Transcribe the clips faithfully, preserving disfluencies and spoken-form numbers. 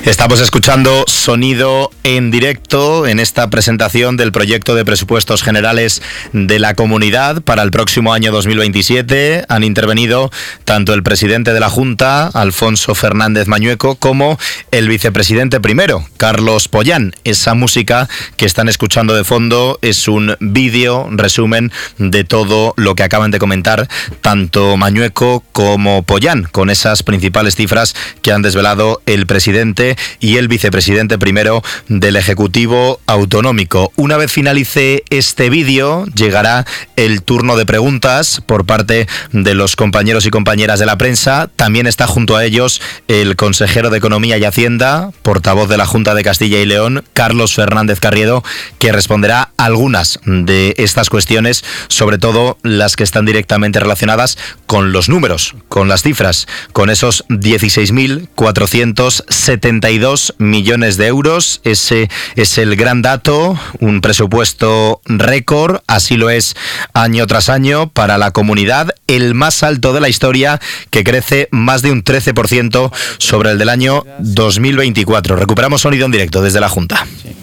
Estamos escuchando sonido en directo en esta presentación del proyecto de presupuestos generales de la comunidad para el próximo año dos mil veintisiete. Han intervenido tanto el presidente de la Junta, Alfonso Fernández Mañueco, como el vicepresidente primero, Carlos Pollán. Esa música que están escuchando de fondo es un vídeo resumen de todo lo que acaban de comentar tanto Mañueco como Pollán, con esas principales cifras que han desvelado el presidente y el vicepresidente primero del Ejecutivo Autonómico. Una vez finalice este vídeo, llegará el turno de preguntas por parte de los compañeros y compañeras de la prensa. También está junto a ellos el consejero de Economía y Hacienda, portavoz de la Junta de Castilla y León, Carlos Fernández Carriedo, que responderá a algunas de estas cuestiones, sobre todo las que están directamente relacionadas con los números, con las cifras, con esos dieciséis mil cuatrocientos setenta y dos millones de euros. Ese es el gran dato, un presupuesto récord, así lo es año tras año para la comunidad, el más alto de la historia, que crece más de un trece por ciento sobre el del año dos mil veinticuatro. Recuperamos sonido en directo desde la Junta.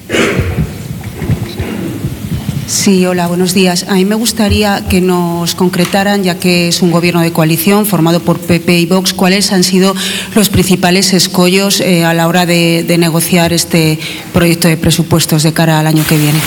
Sí, hola, buenos días. A mí me gustaría que nos concretaran, ya que es un gobierno de coalición formado por P P y Vox, cuáles han sido los principales escollos eh, a la hora de, de negociar este proyecto de presupuestos de cara al año que viene.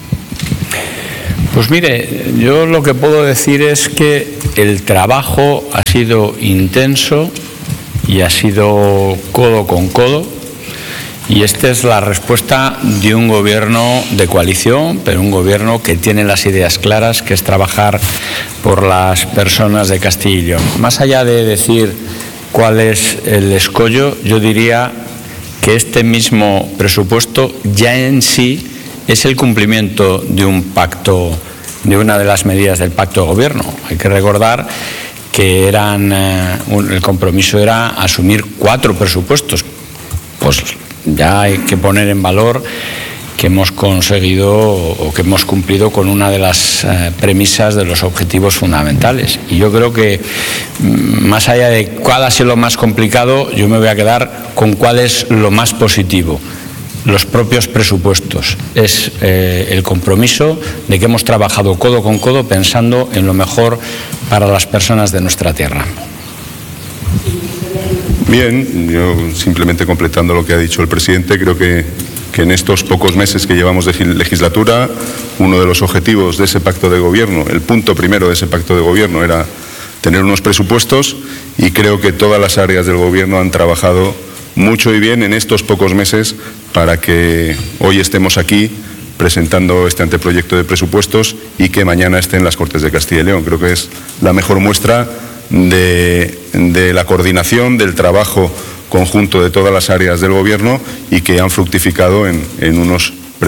Pues mire, yo lo que puedo decir es que el trabajo ha sido intenso y ha sido codo con codo. Y esta es la respuesta de un gobierno de coalición, pero un gobierno que tiene las ideas claras, que es trabajar por las personas de Castilla y León. Más allá de decir cuál es el escollo, yo diría que este mismo presupuesto ya en sí es el cumplimiento de un pacto, de una de las medidas del pacto de gobierno. Hay que recordar que eran, eh, un, el compromiso era asumir cuatro presupuestos. Pues ya hay que poner en valor que hemos conseguido o que hemos cumplido con una de las eh, premisas de los objetivos fundamentales. Y yo creo que más allá de cuál ha sido lo más complicado, yo me voy a quedar con cuál es lo más positivo. Los propios presupuestos. Es eh, el compromiso de que hemos trabajado codo con codo pensando en lo mejor para las personas de nuestra tierra. Bien, yo simplemente completando lo que ha dicho el presidente, creo que, que en estos pocos meses que llevamos de legislatura, uno de los objetivos de ese pacto de gobierno, el punto primero de ese pacto de gobierno era tener unos presupuestos, y creo que todas las áreas del gobierno han trabajado mucho y bien en estos pocos meses para que hoy estemos aquí presentando este anteproyecto de presupuestos y que mañana esté en las Cortes de Castilla y León. Creo que es la mejor muestra de, de la coordinación, del trabajo conjunto de todas las áreas del gobierno y que han fructificado en, en unos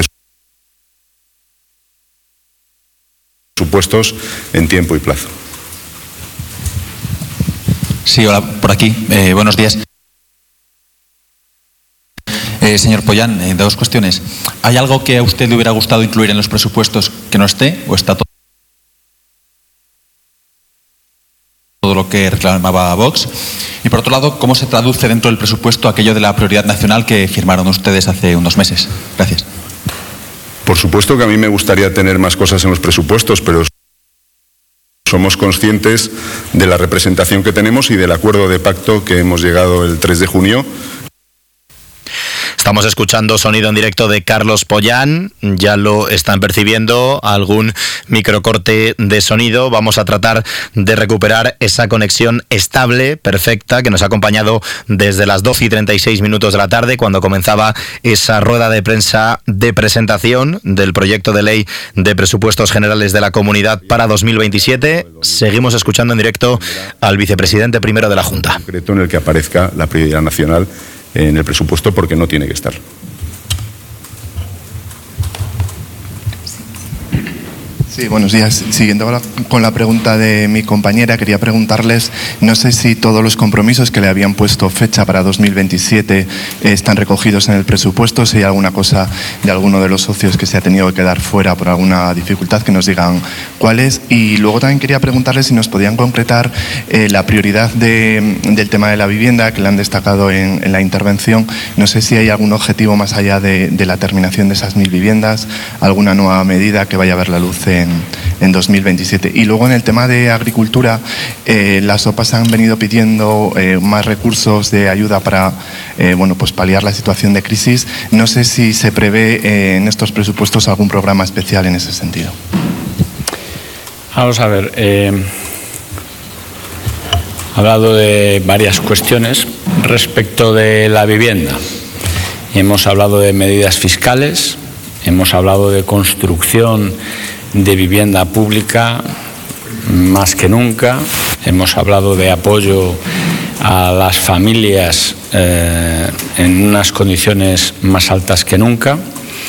presupuestos en tiempo y plazo. Sí, hola, por aquí. Eh, buenos días. Eh, señor Pollán, eh, dos cuestiones. ¿Hay algo que a usted le hubiera gustado incluir en los presupuestos que no esté, o está todo todo lo que reclamaba Vox? Y por otro lado, ¿cómo se traduce dentro del presupuesto aquello de la prioridad nacional que firmaron ustedes hace unos meses? Gracias. Por supuesto que a mí me gustaría tener más cosas en los presupuestos, pero somos conscientes de la representación que tenemos y del acuerdo de pacto que hemos llegado el tres de junio. Estamos escuchando sonido en directo de Carlos Pollán, ya lo están percibiendo, algún microcorte de sonido. Vamos a tratar de recuperar esa conexión estable, perfecta, que nos ha acompañado desde las doce y treinta y seis minutos de la tarde, cuando comenzaba esa rueda de prensa de presentación del proyecto de ley de presupuestos generales de la comunidad para dos mil veintisiete. Seguimos escuchando en directo al vicepresidente primero de la Junta. Concreto en el que aparezca la prioridad nacional en el presupuesto, porque no tiene que estar. Sí, buenos días. Siguiendo con la pregunta de mi compañera, quería preguntarles, no sé si todos los compromisos que le habían puesto fecha para dos mil veintisiete están recogidos en el presupuesto, si hay alguna cosa de alguno de los socios que se ha tenido que quedar fuera por alguna dificultad, que nos digan cuáles. Y luego también quería preguntarles si nos podían concretar eh, la prioridad de, del tema de la vivienda, que le han destacado en, en la intervención. No sé si hay algún objetivo más allá de, de la terminación de esas mil viviendas, alguna nueva medida que vaya a ver la luz en En, en dos mil veintisiete. Y luego en el tema de agricultura, eh, las O P A han venido pidiendo eh, más recursos de ayuda para eh, bueno, pues paliar la situación de crisis. No sé si se prevé eh, en estos presupuestos algún programa especial en ese sentido. Vamos a ver, eh, he hablado de varias cuestiones respecto de la vivienda. Hemos hablado de medidas fiscales, hemos hablado de construcción de vivienda pública más que nunca, hemos hablado de apoyo a las familias eh, en unas condiciones más altas que nunca.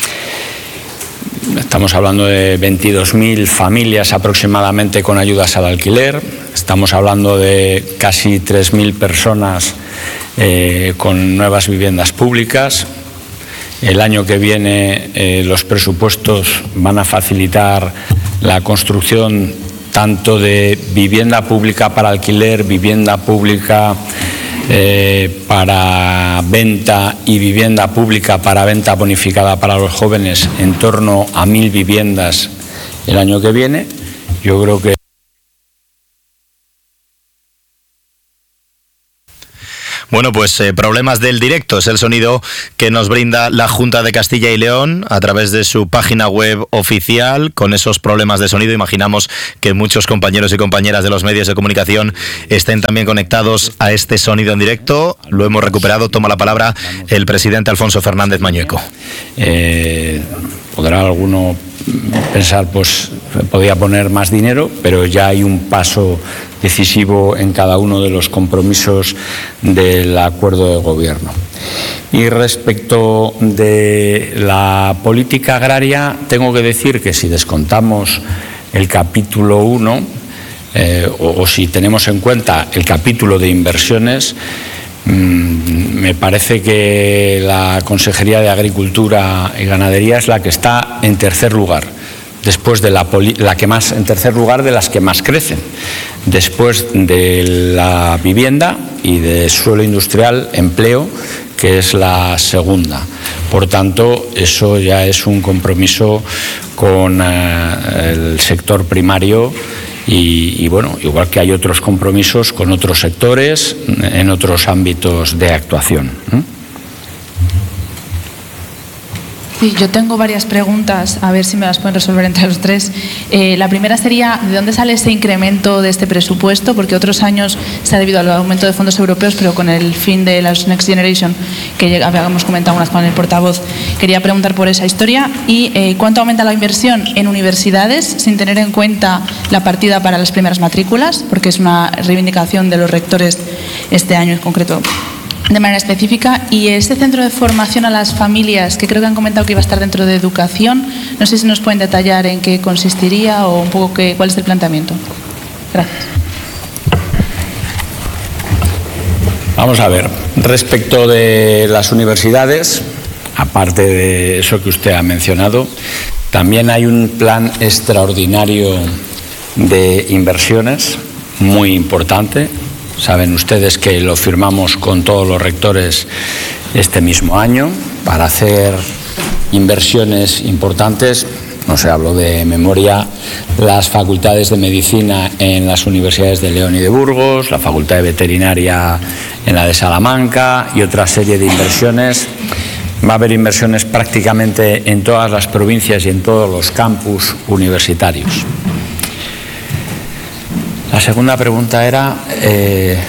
Estamos hablando de veintidós mil familias aproximadamente con ayudas al alquiler, estamos hablando de casi tres mil personas eh, con nuevas viviendas públicas. El año que viene eh, los presupuestos van a facilitar la construcción tanto de vivienda pública para alquiler, vivienda pública eh, para venta y vivienda pública para venta bonificada para los jóvenes, en torno a mil viviendas el año que viene. Yo creo que Bueno, pues eh, problemas del directo es el sonido que nos brinda la Junta de Castilla y León a través de su página web oficial. Con esos problemas de sonido imaginamos que muchos compañeros y compañeras de los medios de comunicación estén también conectados a este sonido en directo. Lo hemos recuperado. Toma la palabra el presidente Alfonso Fernández Mañueco. Eh, podrá alguno pensar, pues podía poner más dinero, pero ya hay un paso decisivo en cada uno de los compromisos del acuerdo de gobierno. Y respecto de la política agraria, tengo que decir que si descontamos el capítulo uno, eh, o, o si tenemos en cuenta el capítulo de inversiones, mmm, me parece que la Consejería de Agricultura y Ganadería es la que está en tercer lugar. Después de la, la que más, en tercer lugar de las que más crecen, después de la vivienda y de suelo industrial, empleo, que es la segunda. Por tanto, eso ya es un compromiso con eh, el sector primario y, y, bueno, igual que hay otros compromisos con otros sectores en otros ámbitos de actuación. ¿eh? Sí, yo tengo varias preguntas, a ver si me las pueden resolver entre los tres. Eh, la primera sería, ¿de dónde sale ese incremento de este presupuesto? Porque otros años se ha debido al aumento de fondos europeos, pero con el fin de las Next Generation, que habíamos comentado unas con el portavoz, quería preguntar por esa historia. ¿Y eh, cuánto aumenta la inversión en universidades, sin tener en cuenta la partida para las primeras matrículas? Porque es una reivindicación de los rectores este año en concreto, de manera específica. Y este centro de formación a las familias, que creo que han comentado que iba a estar dentro de educación, no sé si nos pueden detallar en qué consistiría o un poco qué, cuál es el planteamiento. Gracias. Vamos a ver, respecto de las universidades, aparte de eso que usted ha mencionado, también hay un plan extraordinario de inversiones muy importante. Saben ustedes que lo firmamos con todos los rectores este mismo año para hacer inversiones importantes. No sé, hablo de memoria, las facultades de medicina en las universidades de León y de Burgos, la facultad de veterinaria en la de Salamanca y otra serie de inversiones. Va a haber inversiones prácticamente en todas las provincias y en todos los campus universitarios. La segunda pregunta era... Eh,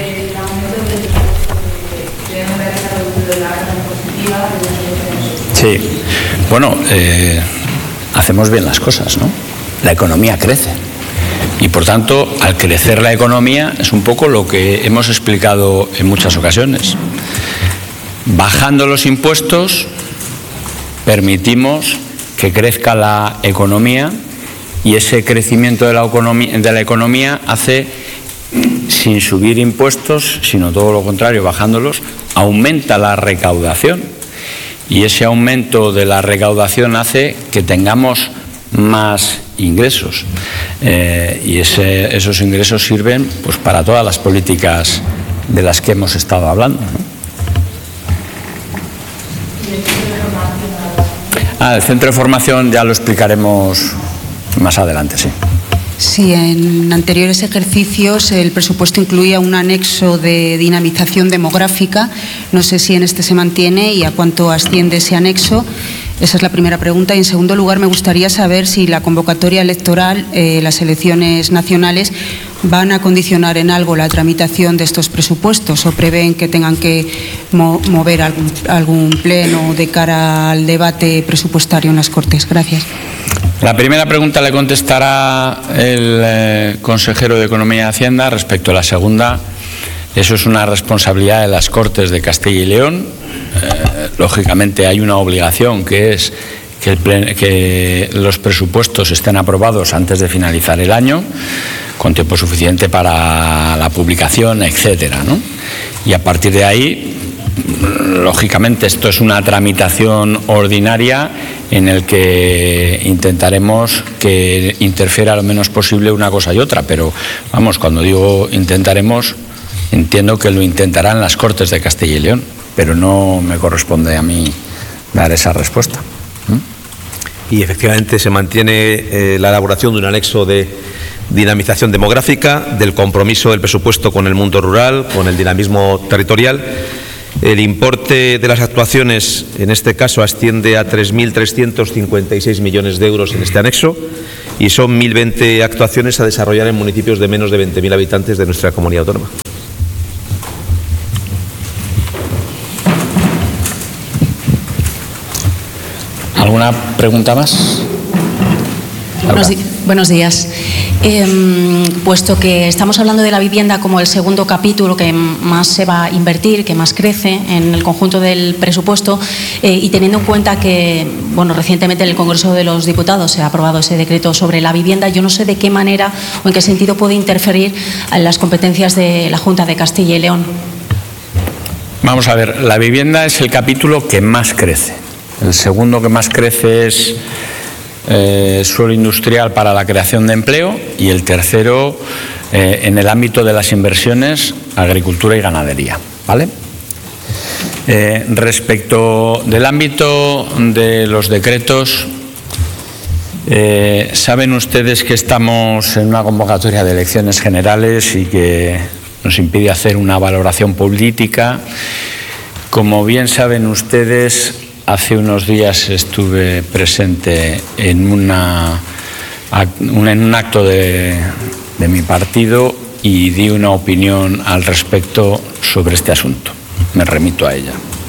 sí, bueno, eh, hacemos bien las cosas, ¿no? La economía crece y, por tanto, al crecer la economía es un poco lo que hemos explicado en muchas ocasiones. Bajando los impuestos permitimos que crezca la economía y ese crecimiento de la economía, de la economía hace, sin subir impuestos, sino todo lo contrario, bajándolos, aumenta la recaudación. Y ese aumento de la recaudación hace que tengamos más ingresos. Eh, y ese, esos ingresos sirven pues para todas las políticas de las que hemos estado hablando, ¿no? Ah, el centro de formación ya lo explicaremos más adelante, sí. Sí, en anteriores ejercicios el presupuesto incluía un anexo de dinamización demográfica. No sé si en este se mantiene y a cuánto asciende ese anexo. Esa es la primera pregunta. Y en segundo lugar, me gustaría saber si la convocatoria electoral, eh, las elecciones nacionales, van a condicionar en algo la tramitación de estos presupuestos o prevén que tengan que mo mover algún, algún pleno de cara al debate presupuestario en las Cortes. Gracias. La primera pregunta le contestará el eh, consejero de Economía y Hacienda. Respecto a la segunda, eso es una responsabilidad de las Cortes de Castilla y León. Eh, lógicamente hay una obligación, que es que, el plen que los presupuestos estén aprobados antes de finalizar el año, con tiempo suficiente para la publicación, etcétera, ¿no? Y a partir de ahí, lógicamente, esto es una tramitación ordinaria en el que intentaremos que interfiera lo menos posible una cosa y otra, pero vamos, cuando digo intentaremos, entiendo que lo intentarán las Cortes de Castilla y León, pero no me corresponde a mí dar esa respuesta. ¿Mm? Y efectivamente se mantiene eh, la elaboración de un anexo de dinamización demográfica, del compromiso del presupuesto con el mundo rural, con el dinamismo territorial. El importe de las actuaciones, en este caso, asciende a tres mil trescientos cincuenta y seis millones de euros en este anexo y son mil veinte actuaciones a desarrollar en municipios de menos de veinte mil habitantes de nuestra comunidad autónoma. ¿Alguna pregunta más? Buenos, di buenos días. Eh, puesto que estamos hablando de la vivienda como el segundo capítulo que más se va a invertir, que más crece en el conjunto del presupuesto, eh, y teniendo en cuenta que, bueno, recientemente en el Congreso de los Diputados se ha aprobado ese decreto sobre la vivienda, yo no sé de qué manera o en qué sentido puede interferir en las competencias de la Junta de Castilla y León. Vamos a ver, la vivienda es el capítulo que más crece. El segundo que más crece es Eh, suelo industrial para la creación de empleo, y el tercero, eh, en el ámbito de las inversiones, agricultura y ganadería, ¿vale? Eh, respecto del ámbito de los decretos, eh, saben ustedes que estamos en una convocatoria de elecciones generales y que nos impide hacer una valoración política. Como bien saben ustedes, hace unos días estuve presente en, una, en un acto de, de mi partido y di una opinión al respecto sobre este asunto. Me remito a ella.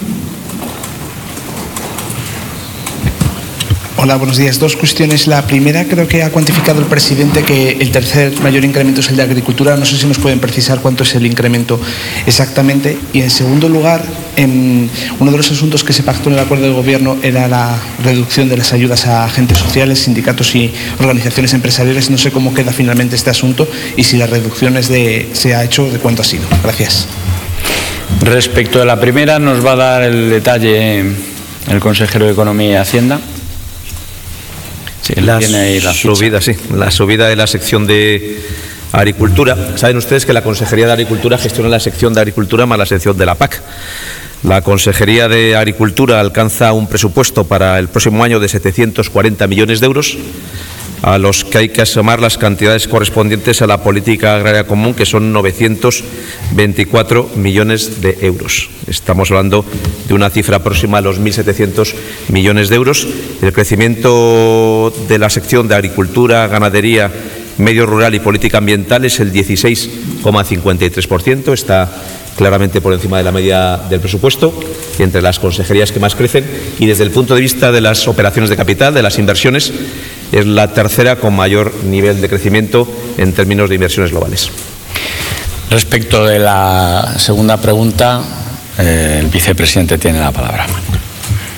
Hola, buenos días. Dos cuestiones. La primera, creo que ha cuantificado el presidente que el tercer mayor incremento es el de agricultura. No sé si nos pueden precisar cuánto es el incremento exactamente. Y en segundo lugar, en uno de los asuntos que se pactó en el acuerdo de gobierno era la reducción de las ayudas a agentes sociales, sindicatos y organizaciones empresariales. No sé cómo queda finalmente este asunto y si la reducción es de, se ha hecho, de cuánto ha sido. Gracias. Respecto a la primera, nos va a dar el detalle el consejero de Economía y Hacienda. Sí, la, la subida, sí, la subida de la sección de Agricultura. Saben ustedes que la Consejería de Agricultura gestiona la sección de Agricultura más la sección de la P A C. La Consejería de Agricultura alcanza un presupuesto para el próximo año de setecientos cuarenta millones de euros, a los que hay que asomar las cantidades correspondientes a la política agraria común, que son novecientos veinticuatro millones de euros. Estamos hablando de una cifra próxima a los mil setecientos millones de euros. El crecimiento de la sección de Agricultura, Ganadería, Medio Rural y Política Ambiental es el dieciséis coma cincuenta y tres por ciento. Está claramente por encima de la media del presupuesto y entre las consejerías que más crecen, y desde el punto de vista de las operaciones de capital, de las inversiones, es la tercera con mayor nivel de crecimiento en términos de inversiones globales. Respecto de la segunda pregunta, eh, el vicepresidente tiene la palabra.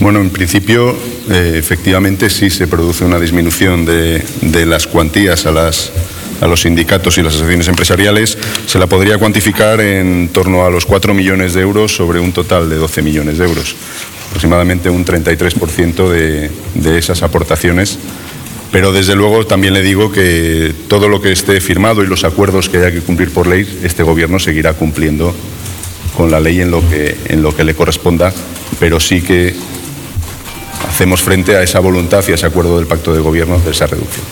Bueno, en principio, eh, efectivamente sí se produce una disminución de, de las cuantías a, las, a los sindicatos y las asociaciones empresariales. Se la podría cuantificar en torno a los cuatro millones de euros sobre un total de doce millones de euros. Aproximadamente un treinta y tres por ciento de, de esas aportaciones. Pero desde luego también le digo que todo lo que esté firmado y los acuerdos que haya que cumplir por ley, este Gobierno seguirá cumpliendo con la ley en lo que, en lo que le corresponda, pero sí que hacemos frente a esa voluntad y a ese acuerdo del Pacto de Gobierno de esa reducción.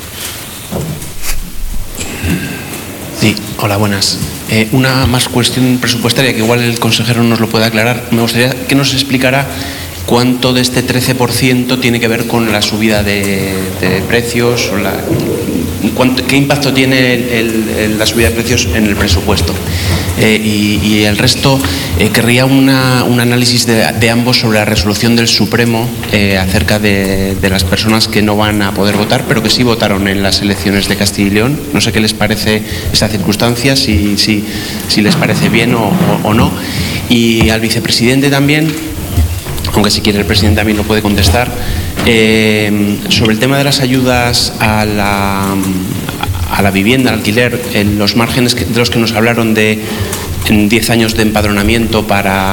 Sí, hola, buenas. Eh, una más cuestión presupuestaria que igual el consejero nos lo puede aclarar. Me gustaría que nos explicara cuánto de este trece por ciento tiene que ver con la subida de, de precios, o la, cuánto, qué impacto tiene el, el, el, la subida de precios en el presupuesto. Eh, y, y el resto, eh, querría una, un análisis de, de ambos sobre la resolución del Supremo eh, acerca de, de las personas que no van a poder votar, pero que sí votaron en las elecciones de Castilla y León. No sé qué les parece esa circunstancia, si, si, si les parece bien o, o, o no. Y al vicepresidente también, aunque si quiere el presidente también lo puede contestar, eh, sobre el tema de las ayudas a la, a la vivienda, al alquiler, en los márgenes que, de los que nos hablaron de diez años de empadronamiento para,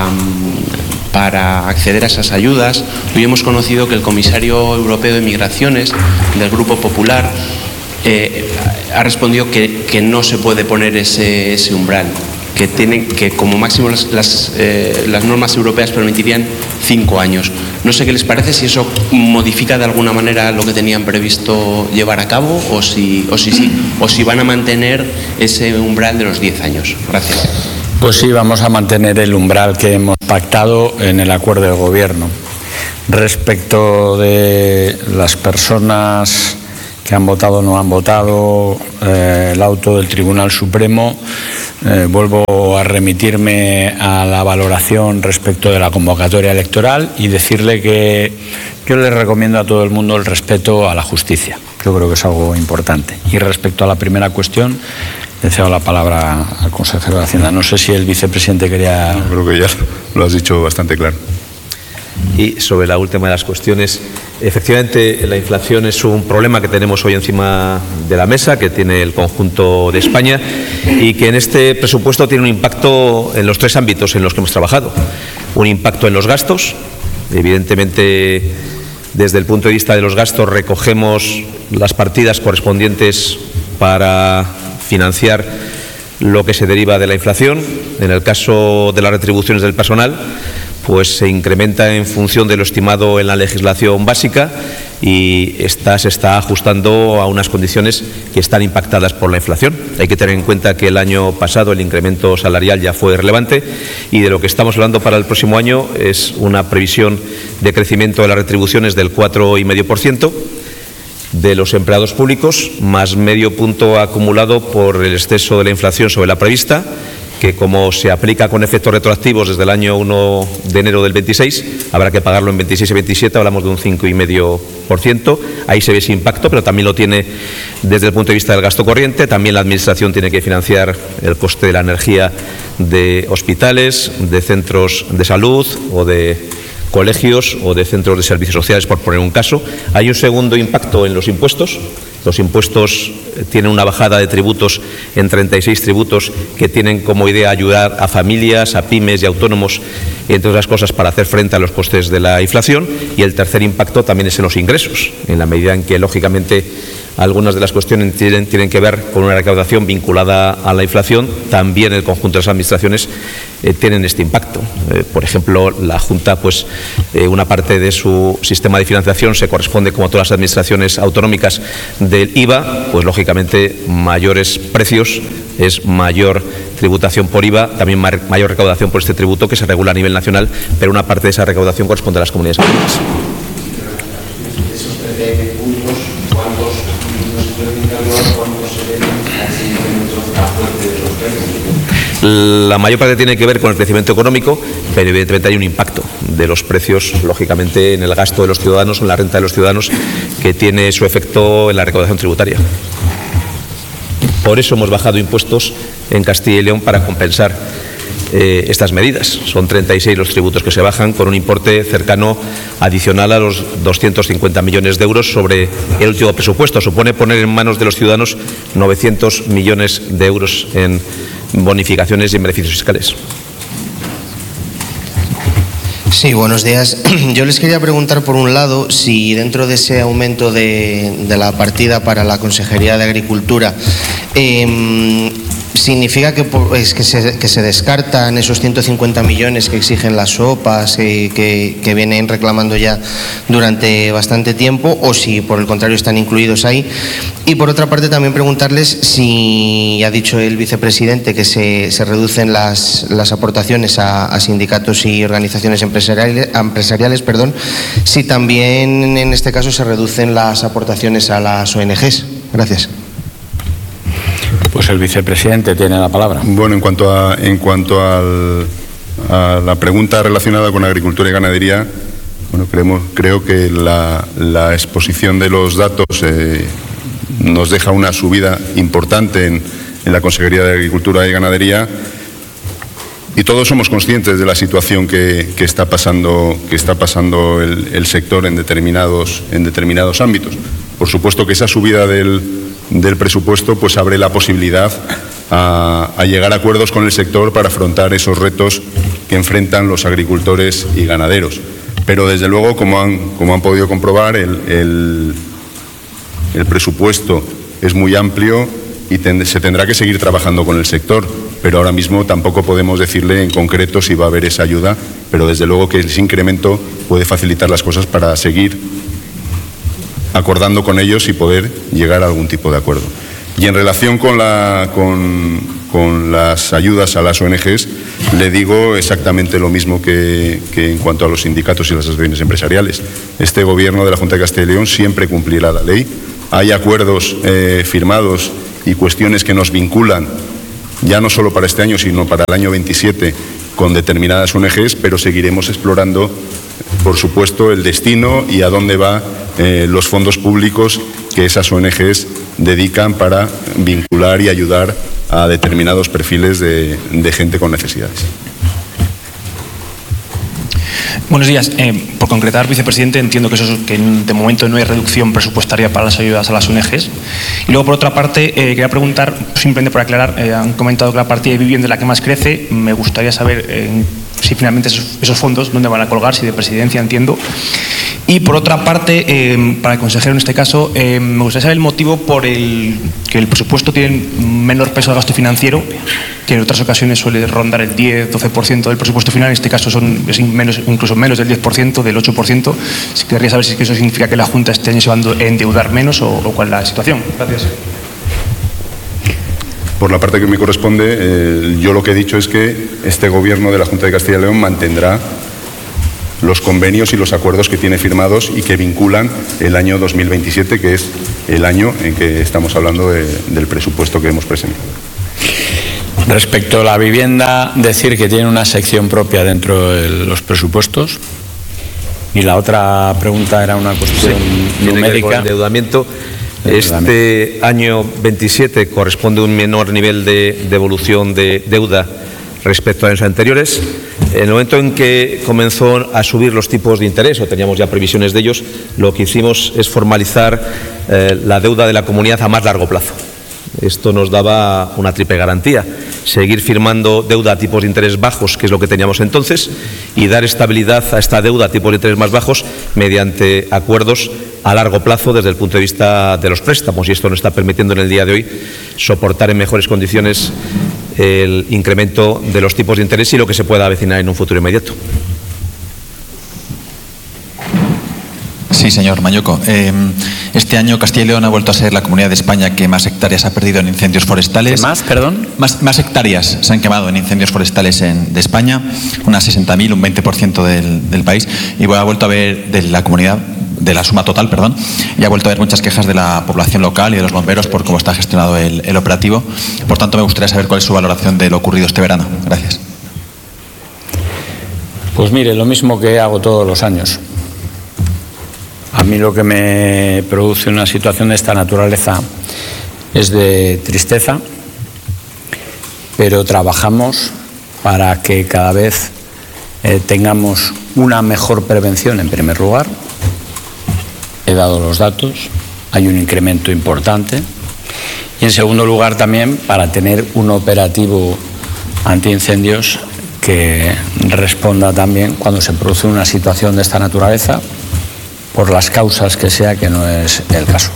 para acceder a esas ayudas. Hoy hemos conocido que el comisario europeo de Migraciones del Grupo Popular eh, ha respondido que, que no se puede poner ese, ese umbral, que tienen que como máximo las, las, eh, las normas europeas permitirían cinco años. No sé qué les parece, si eso modifica de alguna manera lo que tenían previsto llevar a cabo o si, o si, sí, o si van a mantener ese umbral de los diez años. Gracias. Pues sí, vamos a mantener el umbral que hemos pactado en el acuerdo de gobierno. Respecto de las personas que han votado o no han votado, eh, el auto del Tribunal Supremo, eh, vuelvo a remitirme a la valoración respecto de la convocatoria electoral y decirle que yo le recomiendo a todo el mundo el respeto a la justicia. Yo creo que es algo importante. Y respecto a la primera cuestión, le cedo la palabra al consejero de Hacienda. No sé si el vicepresidente quería... No, creo que ya lo has dicho bastante claro. Y sobre la última de las cuestiones, efectivamente la inflación es un problema que tenemos hoy encima de la mesa, que tiene el conjunto de España y que en este presupuesto tiene un impacto en los tres ámbitos en los que hemos trabajado. Un impacto en los gastos, evidentemente desde el punto de vista de los gastos recogemos las partidas correspondientes para financiar lo que se deriva de la inflación. En el caso de las retribuciones del personal, pues se incrementa en función de lo estimado en la legislación básica y esta se está ajustando a unas condiciones que están impactadas por la inflación. Hay que tener en cuenta que el año pasado el incremento salarial ya fue relevante y de lo que estamos hablando para el próximo año es una previsión de crecimiento de las retribuciones del cuatro coma cinco por ciento de los empleados públicos, más medio punto acumulado por el exceso de la inflación sobre la prevista, que como se aplica con efectos retroactivos desde el año uno de enero del veintiséis, habrá que pagarlo en veintiséis y veintisiete, hablamos de un cinco coma cinco por ciento. Ahí se ve ese impacto, pero también lo tiene desde el punto de vista del gasto corriente. También la Administración tiene que financiar el coste de la energía de hospitales, de centros de salud o de colegios o de centros de servicios sociales, por poner un caso. Hay un segundo impacto en los impuestos. Los impuestos tienen una bajada de tributos en treinta y seis tributos que tienen como idea ayudar a familias, a pymes y autónomos, entre otras cosas, para hacer frente a los costes de la inflación. Y el tercer impacto también es en los ingresos, en la medida en que, lógicamente, algunas de las cuestiones tienen, tienen que ver con una recaudación vinculada a la inflación. También el conjunto de las administraciones eh, tienen este impacto. Eh, por ejemplo, la Junta, pues eh, una parte de su sistema de financiación se corresponde, como todas las administraciones autonómicas, del I V A, pues lógicamente mayores precios es mayor tributación por I V A, también mayor recaudación por este tributo que se regula a nivel nacional, pero una parte de esa recaudación corresponde a las comunidades autónomas. La mayor parte tiene que ver con el crecimiento económico, pero evidentemente hay un impacto de los precios, lógicamente, en el gasto de los ciudadanos, en la renta de los ciudadanos, que tiene su efecto en la recaudación tributaria. Por eso hemos bajado impuestos en Castilla y León, para compensar eh, estas medidas. Son treinta y seis los tributos que se bajan, con un importe cercano adicional a los doscientos cincuenta millones de euros sobre el último presupuesto. Supone poner en manos de los ciudadanos novecientos millones de euros en bonificaciones y en beneficios fiscales. Sí, buenos días. Yo les quería preguntar, por un lado, si dentro de ese aumento de, de la partida para la Consejería de Agricultura, eh, significa que, pues, que, se, que se descartan esos ciento cincuenta millones que exigen las sopas, eh, que, que vienen reclamando ya durante bastante tiempo, o si por el contrario están incluidos ahí. Y por otra parte también preguntarles si ha dicho el vicepresidente que se, se reducen las, las aportaciones a, a sindicatos y organizaciones empresariales, empresariales perdón, si también en este caso se reducen las aportaciones a las O N Ges. Gracias. Pues el vicepresidente tiene la palabra. Bueno, en cuanto a, en cuanto al, a la pregunta relacionada con agricultura y ganadería, bueno, creemos, creo que la, la exposición de los datos eh, nos deja una subida importante en, en la Consejería de Agricultura y Ganadería, y todos somos conscientes de la situación que, que está pasando, que está pasando el, el sector en determinados, en determinados ámbitos. Por supuesto que esa subida del, del presupuesto pues abre la posibilidad a, a llegar a acuerdos con el sector para afrontar esos retos que enfrentan los agricultores y ganaderos. Pero desde luego, como han, como han podido comprobar, el, el, el presupuesto es muy amplio y ten, se tendrá que seguir trabajando con el sector, pero ahora mismo tampoco podemos decirle en concreto si va a haber esa ayuda, pero desde luego que ese incremento puede facilitar las cosas para seguir acordando con ellos y poder llegar a algún tipo de acuerdo. Y en relación con, la, con, con las ayudas a las O N Ges, le digo exactamente lo mismo que, que en cuanto a los sindicatos y las asociaciones empresariales. Este Gobierno de la Junta de Castilla y León siempre cumplirá la ley. Hay acuerdos eh, firmados y cuestiones que nos vinculan, ya no solo para este año, sino para el año veintisiete, con determinadas O N Ges, pero seguiremos explorando, por supuesto, el destino y a dónde van eh, los fondos públicos que esas O N Ges dedican para vincular y ayudar a determinados perfiles de, de gente con necesidades. Buenos días. Eh, por concretar, vicepresidente, entiendo que, eso es, que de momento no hay reducción presupuestaria para las ayudas a las O N Ges. Y luego, por otra parte, eh, quería preguntar, simplemente por aclarar, eh, han comentado que la partida de vivienda es la que más crece. Me gustaría saber eh, si finalmente esos, esos fondos, dónde van a colgar, si de presidencia, entiendo. Y por otra parte, eh, para el consejero en este caso, eh, me gustaría saber el motivo por el que el presupuesto tiene menor peso de gasto financiero, que en otras ocasiones suele rondar el diez doce por ciento del presupuesto final. En este caso son es menos, incluso menos del diez por ciento, del ocho por ciento. Querría saber si eso significa que la Junta este año se va a endeudar menos o, o cuál es la situación. Gracias. Por la parte que me corresponde, eh, yo lo que he dicho es que este Gobierno de la Junta de Castilla y León mantendrá los convenios y los acuerdos que tiene firmados y que vinculan el año dos mil veintisiete, que es el año en que estamos hablando de, del presupuesto que hemos presentado. Respecto a la vivienda, decir que tiene una sección propia dentro de los presupuestos. Y la otra pregunta era una cuestión sí, numérica. Endeudamiento. Este año veintisiete corresponde a un menor nivel de devolución de deuda respecto a años anteriores. En el momento en que comenzó a subir los tipos de interés, o teníamos ya previsiones de ellos, lo que hicimos es formalizar eh, la deuda de la comunidad a más largo plazo. Esto nos daba una triple garantía: seguir firmando deuda a tipos de interés bajos, que es lo que teníamos entonces, y dar estabilidad a esta deuda a tipos de interés más bajos mediante acuerdos a largo plazo desde el punto de vista de los préstamos. Y esto nos está permitiendo en el día de hoy soportar en mejores condiciones el incremento de los tipos de interés y lo que se pueda avecinar en un futuro inmediato. Sí, señor Mañuco. Eh, este año Castilla y León ha vuelto a ser la comunidad de España que más hectáreas ha perdido en incendios forestales. ¿Qué más, perdón? Más, más hectáreas se han quemado en incendios forestales en, de España, unas sesenta mil, un veinte por ciento del, del país. Y ha vuelto a ver de la comunidad, de la suma total, perdón, y ha vuelto a haber muchas quejas de la población local y de los bomberos por cómo está gestionado el, el operativo. Por tanto, me gustaría saber cuál es su valoración de lo ocurrido este verano. Gracias. Pues mire, lo mismo que hago todos los años. A mí lo que me produce una situación de esta naturaleza es de tristeza, pero trabajamos para que cada vez eh, tengamos una mejor prevención en primer lugar. He dado los datos, hay un incremento importante. Y en segundo lugar también para tener un operativo antiincendios que responda también cuando se produce una situación de esta naturaleza, por las causas que sea, que no es el caso.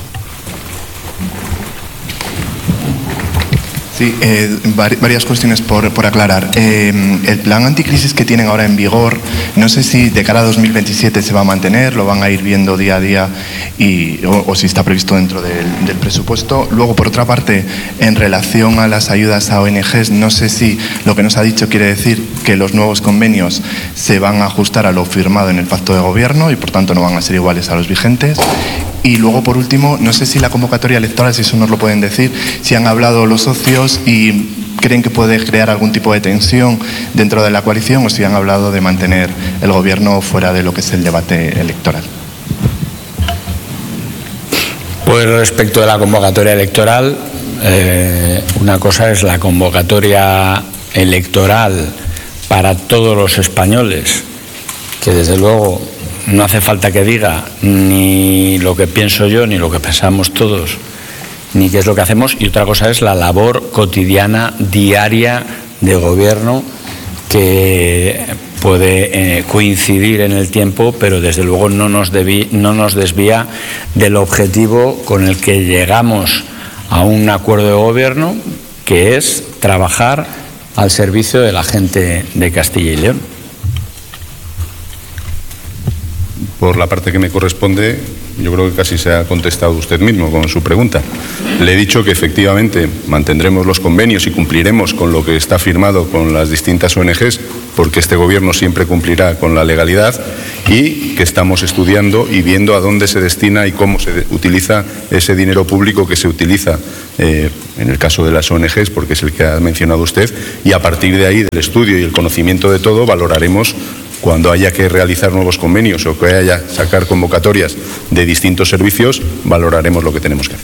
Sí, eh, varias cuestiones por, por aclarar. Eh, el plan anticrisis que tienen ahora en vigor, no sé si de cara a dos mil veintisiete se va a mantener, lo van a ir viendo día a día y, o, o si está previsto dentro del, del presupuesto. Luego, por otra parte, en relación a las ayudas a O N Ges, no sé si lo que nos ha dicho quiere decir que los nuevos convenios se van a ajustar a lo firmado en el pacto de gobierno y por tanto no van a ser iguales a los vigentes. Y luego, por último, no sé si la convocatoria electoral, si eso nos lo pueden decir, si han hablado los socios y creen que puede crear algún tipo de tensión dentro de la coalición o si han hablado de mantener el gobierno fuera de lo que es el debate electoral. Pues respecto de la convocatoria electoral, eh, una cosa es la convocatoria electoral para todos los españoles, que desde luego no hace falta que diga ni lo que pienso yo, ni lo que pensamos todos, ni qué es lo que hacemos. Y otra cosa es la labor cotidiana, diaria de gobierno, que puede eh, coincidir en el tiempo, pero desde luego no nos, debí, no nos desvía del objetivo con el que llegamos a un acuerdo de gobierno, que es trabajar al servicio de la gente de Castilla y León. Por la parte que me corresponde, yo creo que casi se ha contestado usted mismo con su pregunta. Le he dicho que efectivamente mantendremos los convenios y cumpliremos con lo que está firmado con las distintas O N Ges, porque este gobierno siempre cumplirá con la legalidad, y que estamos estudiando y viendo a dónde se destina y cómo se utiliza ese dinero público que se utiliza eh, en el caso de las O N Ges, porque es el que ha mencionado usted, y a partir de ahí, del estudio y el conocimiento de todo, valoraremos cuando haya que realizar nuevos convenios o que haya que sacar convocatorias de distintos servicios, valoraremos lo que tenemos que hacer.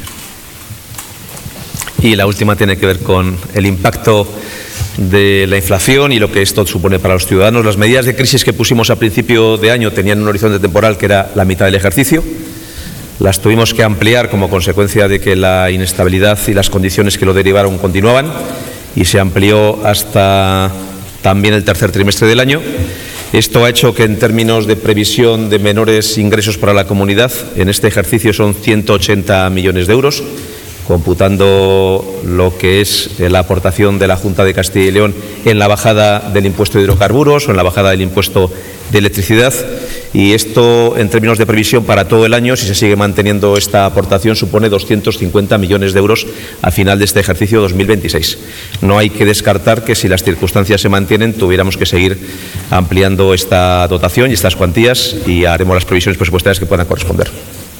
Y la última tiene que ver con el impacto de la inflación y lo que esto supone para los ciudadanos. Las medidas de crisis que pusimos a principio de año tenían un horizonte temporal que era la mitad del ejercicio. Las tuvimos que ampliar como consecuencia de que la inestabilidad y las condiciones que lo derivaron continuaban, y se amplió hasta también el tercer trimestre del año. Esto ha hecho que, en términos de previsión de menores ingresos para la comunidad, en este ejercicio son ciento ochenta millones de euros, computando lo que es la aportación de la Junta de Castilla y León en la bajada del impuesto de hidrocarburos o en la bajada del impuesto de electricidad. Y esto, en términos de previsión para todo el año, si se sigue manteniendo esta aportación, supone doscientos cincuenta millones de euros a final de este ejercicio dos mil veintiséis. No hay que descartar que, si las circunstancias se mantienen, tuviéramos que seguir ampliando esta dotación y estas cuantías, y haremos las previsiones presupuestarias que puedan corresponder.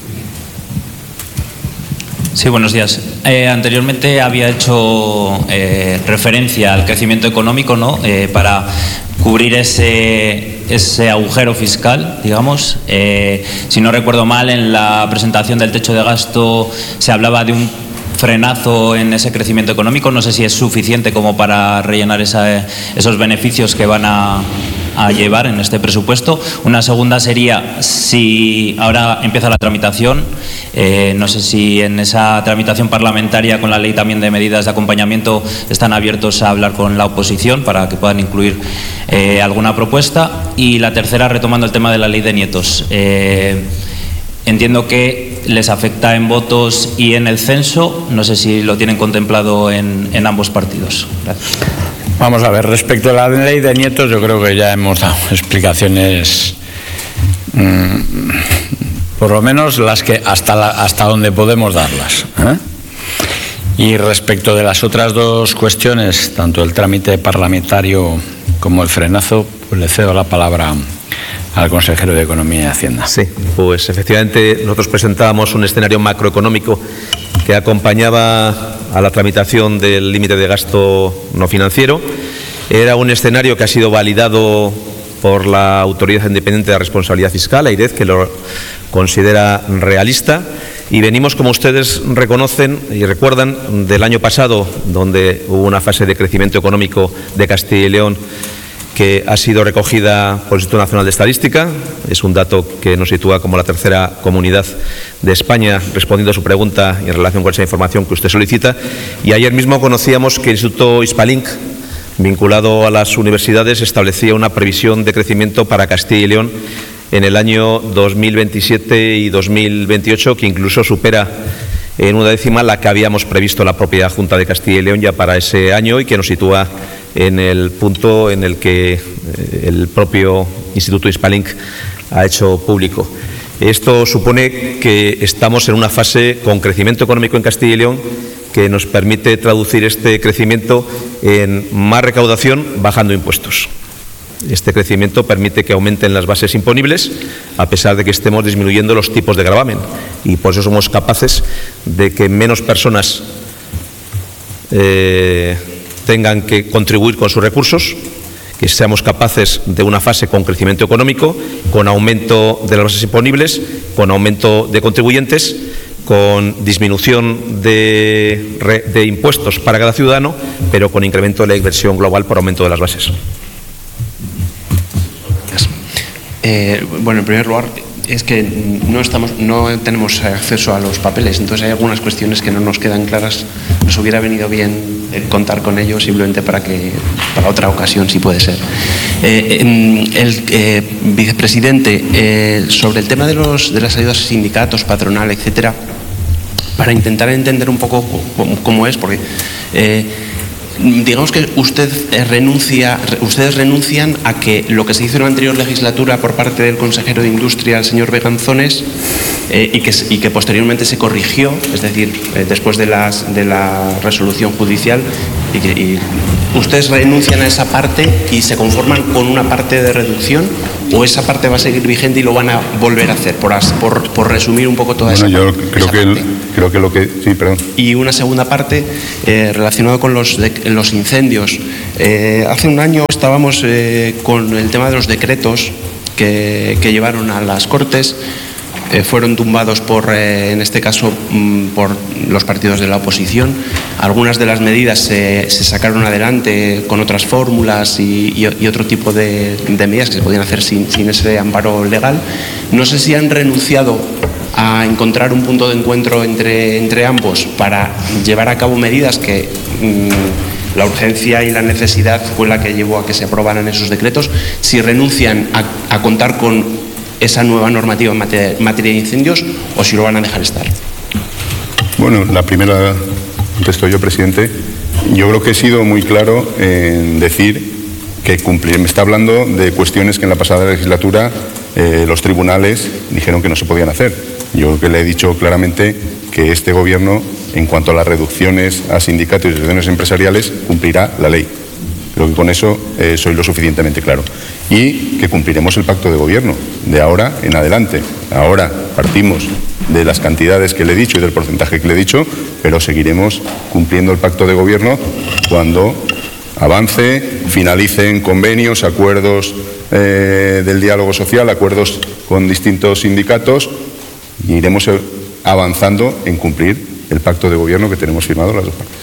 Sí, buenos días. Eh, anteriormente había hecho eh, referencia al crecimiento económico, ¿no? Eh, para cubrir ese, ese agujero fiscal, digamos. Eh, si no recuerdo mal, en la presentación del techo de gasto se hablaba de un frenazo en ese crecimiento económico. No sé si es suficiente como para rellenar esa, esos beneficios que van a, a llevar en este presupuesto. Una segunda sería, si ahora empieza la tramitación, eh, no sé si en esa tramitación parlamentaria con la ley también de medidas de acompañamiento están abiertos a hablar con la oposición para que puedan incluir eh, alguna propuesta. Y la tercera, retomando el tema de la ley de nietos. Eh, entiendo que les afecta en votos y en el censo. No sé si lo tienen contemplado en, en ambos partidos. Gracias. Vamos a ver, respecto a la ley de nietos, yo creo que ya hemos dado explicaciones, mmm, por lo menos las que hasta, la, hasta donde podemos darlas, ¿eh? Y respecto de las otras dos cuestiones, tanto el trámite parlamentario como el frenazo, pues le cedo la palabra al consejero de Economía y Hacienda. Sí, pues efectivamente nosotros presentábamos un escenario macroeconómico que acompañaba a la tramitación del límite de gasto no financiero. Era un escenario que ha sido validado por la Autoridad Independiente de Responsabilidad Fiscal, AIREF, que lo considera realista, Y venimos, como ustedes reconocen y recuerdan, del año pasado, donde hubo una fase de crecimiento económico de Castilla y León que ha sido recogida por el Instituto Nacional de Estadística. Es un dato que nos sitúa como la tercera comunidad de España, respondiendo a su pregunta y en relación con esa información que usted solicita. Y ayer mismo conocíamos que el Instituto Hispalink, vinculado a las universidades, establecía una previsión de crecimiento para Castilla y León en el año dos mil veintisiete y dos mil veintiocho, que incluso supera en una décima la que habíamos previsto la propia Junta de Castilla y León ya para ese año, y que nos sitúa en el punto en el que el propio Instituto Hispalink ha hecho público. Esto supone que estamos en una fase con crecimiento económico en Castilla y León que nos permite traducir este crecimiento en más recaudación bajando impuestos. Este crecimiento permite que aumenten las bases imponibles, a pesar de que estemos disminuyendo los tipos de gravamen, y por eso somos capaces de que menos personas eh, tengan que contribuir con sus recursos, que seamos capaces de una fase con crecimiento económico, con aumento de las bases imponibles, con aumento de contribuyentes, con disminución de, de impuestos para cada ciudadano, pero con incremento de la inversión global por aumento de las bases. Eh, bueno, en primer lugar, es que no estamos, no tenemos acceso a los papeles, entonces hay algunas cuestiones que no nos quedan claras. Nos hubiera venido bien contar con ellos simplemente para que para otra ocasión, si puede ser. Eh, el eh, vicepresidente, eh, sobre el tema de los de las ayudas a sindicatos, patronal, etcétera, para intentar entender un poco cómo, cómo es, porque eh, digamos que usted renuncia, ustedes renuncian a que lo que se hizo en la anterior legislatura por parte del consejero de Industria, el señor Beganzones, eh, y, que, y que posteriormente se corrigió, es decir, eh, después de, las, de la resolución judicial, y que y ustedes renuncian a esa parte y se conforman con una parte de reducción, o esa parte va a seguir vigente y lo van a volver a hacer, por, por, por resumir un poco toda bueno, esa, yo parte, creo esa que parte. El, creo que lo que sí, perdón. Y una segunda parte eh, relacionada con los, de, los incendios. Eh, hace un año estábamos eh, con el tema de los decretos que, que llevaron a las Cortes. Eh, fueron tumbados por, eh, en este caso, mm, por los partidos de la oposición. Algunas de las medidas se, se sacaron adelante con otras fórmulas y, y, y otro tipo de, de medidas que se podían hacer sin, sin ese amparo legal. No sé si han renunciado a encontrar un punto de encuentro entre, entre ambos para llevar a cabo medidas que mmm, la urgencia y la necesidad fue la que llevó a que se aprobaran esos decretos. Si renuncian a, a contar con esa nueva normativa en materia, materia de incendios, o si lo van a dejar estar. Bueno, la primera contesto yo, presidente. Yo creo que he sido muy claro en decir que cumplir. Me está hablando de cuestiones que en la pasada legislatura eh, los tribunales dijeron que no se podían hacer. Yo creo que le he dicho claramente que este gobierno, en cuanto a las reducciones a sindicatos y asociaciones empresariales, cumplirá la ley. Creo que con eso eh, soy lo suficientemente claro. Y que cumpliremos el pacto de gobierno de ahora en adelante. Ahora partimos de las cantidades que le he dicho y del porcentaje que le he dicho, pero seguiremos cumpliendo el pacto de gobierno cuando avance, finalicen convenios, acuerdos eh, del diálogo social, acuerdos con distintos sindicatos, y iremos avanzando en cumplir el pacto de gobierno que tenemos firmado las dos partes.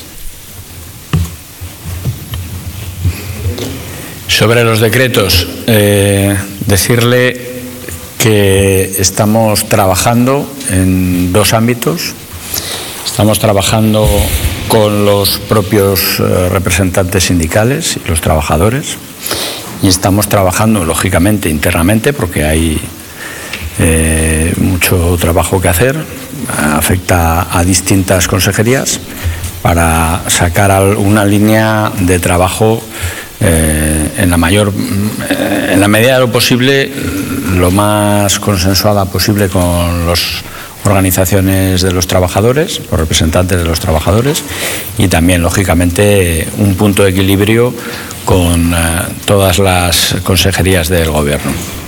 Sobre los decretos, eh, decirle que estamos trabajando en dos ámbitos. Estamos trabajando con los propios eh, representantes sindicales y los trabajadores, y estamos trabajando, lógicamente, internamente, porque hay eh, mucho trabajo que hacer. Afecta a distintas consejerías para sacar una línea de trabajo Eh, en la mayor, eh, en la medida de lo posible, lo más consensuada posible con las organizaciones de los trabajadores, los representantes de los trabajadores, y también, lógicamente, un punto de equilibrio con eh, todas las consejerías del Gobierno.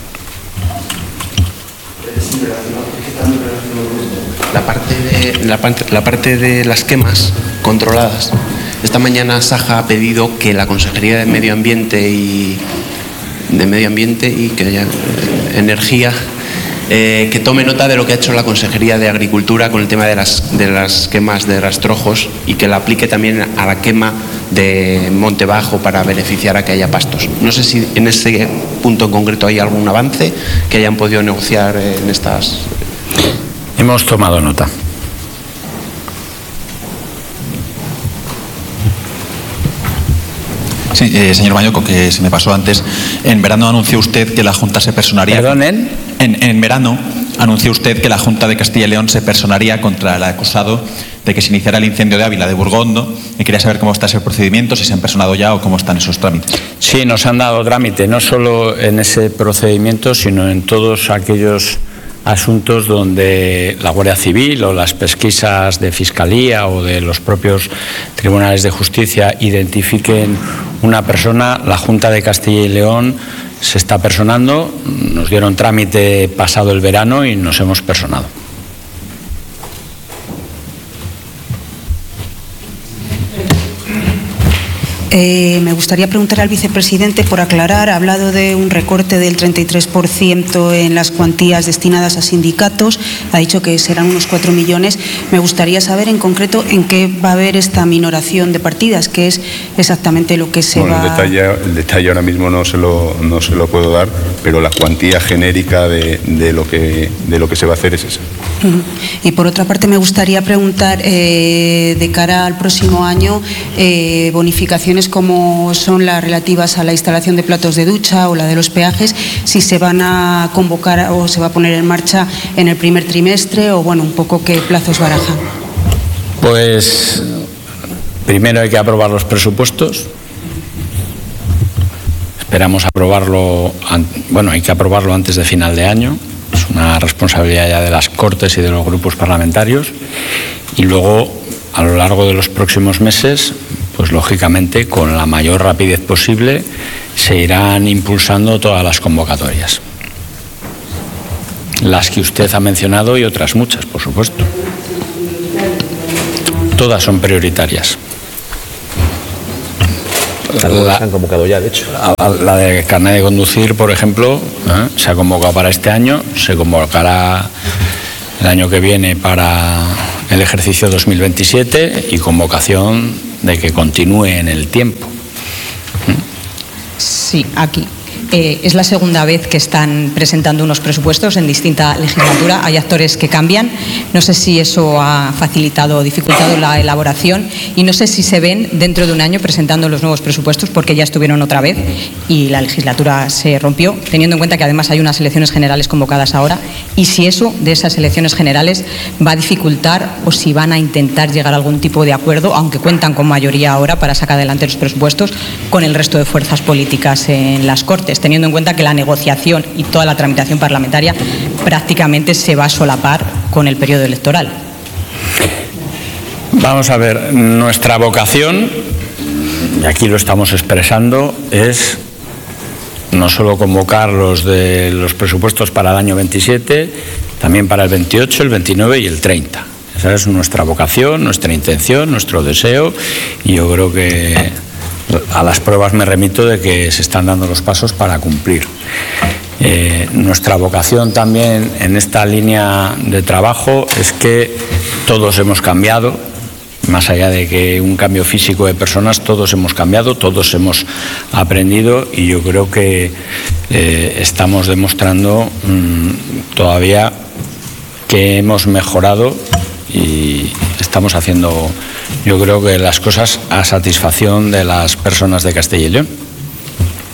La parte de, la parte, la parte de las quemas controladas. Esta mañana Saja ha pedido que la Consejería de Medio Ambiente y de Medio Ambiente y que haya energía eh, que tome nota de lo que ha hecho la Consejería de Agricultura con el tema de las, de las quemas de rastrojos y que la aplique también a la quema de Monte Bajo para beneficiar a que haya pastos. No sé si en ese punto en concreto hay algún avance que hayan podido negociar en estas... Hemos tomado nota. Sí, eh, señor Mañoco, que se me pasó antes. En verano anunció usted que la Junta se personaría... ¿Perdón, en? En, en verano anunció usted que la Junta de Castilla y León se personaría contra el acusado de que se iniciara el incendio de Ávila de Burgondo, y quería saber cómo está ese procedimiento, si se han personado ya o cómo están esos trámites. Sí, nos han dado trámite, no solo en ese procedimiento, sino en todos aquellos asuntos donde la Guardia Civil o las pesquisas de Fiscalía o de los propios tribunales de justicia identifiquen una persona. La Junta de Castilla y León se está personando, nos dieron trámite pasado el verano y nos hemos personado. Eh, me gustaría preguntar al vicepresidente por aclarar. Ha hablado de un recorte del treinta y tres por ciento en las cuantías destinadas a sindicatos. Ha dicho que serán unos cuatro millones. Me gustaría saber en concreto en qué va a haber esta minoración de partidas, qué es exactamente lo que se bueno, va... El detalle, el detalle ahora mismo no se lo, no se lo puedo dar, pero la cuantía genérica de, de, lo, que, de lo que se va a hacer es esa. Uh-huh. Y por otra parte me gustaría preguntar eh, de cara al próximo año, eh, bonificaciones como son las relativas a la instalación de platos de ducha o la de los peajes, si se van a convocar o se va a poner en marcha en el primer trimestre o bueno, un poco qué plazos barajan. Pues primero hay que aprobar los presupuestos. Esperamos aprobarlo, bueno, hay que aprobarlo antes de final de año. Es una responsabilidad ya de las Cortes y de los grupos parlamentarios. Y luego, a lo largo de los próximos meses, pues lógicamente con la mayor rapidez posible se irán impulsando todas las convocatorias. Las que usted ha mencionado y otras muchas, por supuesto. Todas son prioritarias. La, se han convocado ya, de hecho. La, la de carnet de conducir, por ejemplo, ¿eh? se ha convocado para este año, se convocará el año que viene para el ejercicio dos mil veintisiete y convocación de que continúe en el tiempo. Sí, aquí. Eh, es la segunda vez que están presentando unos presupuestos en distinta legislatura. Hay actores que cambian. No sé si eso ha facilitado o dificultado la elaboración y no sé si se ven dentro de un año presentando los nuevos presupuestos porque ya estuvieron otra vez y la legislatura se rompió, teniendo en cuenta que además hay unas elecciones generales convocadas ahora, y si eso de esas elecciones generales va a dificultar o si van a intentar llegar a algún tipo de acuerdo, aunque cuentan con mayoría ahora para sacar adelante los presupuestos con el resto de fuerzas políticas en las Cortes, teniendo en cuenta que la negociación y toda la tramitación parlamentaria prácticamente se va a solapar con el periodo electoral. Vamos a ver, nuestra vocación, y aquí lo estamos expresando, es no solo convocar los de los presupuestos para el año veintisiete, también para el veintiocho, el veintinueve y el treinta. Esa es nuestra vocación, nuestra intención, nuestro deseo, y yo creo que a las pruebas me remito de que se están dando los pasos para cumplir. Eh, nuestra vocación también en esta línea de trabajo es que todos hemos cambiado, más allá de que un cambio físico de personas, todos hemos cambiado, todos hemos aprendido, y yo creo que eh, estamos demostrando mmm, todavía que hemos mejorado y estamos haciendo, yo creo que las cosas a satisfacción de las personas de Castilla y León.